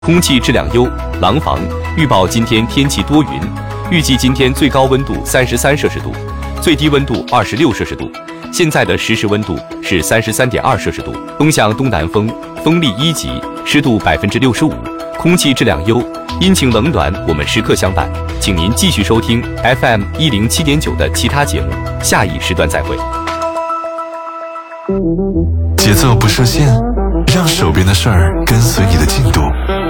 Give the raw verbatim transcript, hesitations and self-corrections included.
空气质量优，廊坊预报今天天气多云，预计今天最高温度三十三摄氏度，最低温度二十六摄氏度。现在的实时温度是三十三点二摄氏度，东向东南风，风力一级，湿度百分之六十五，空气质量优。阴晴冷暖，我们时刻相伴。请您继续收听 F M 一零七点九的其他节目，下一时段再会。 节奏不设限，让手边的事儿跟随你的进度。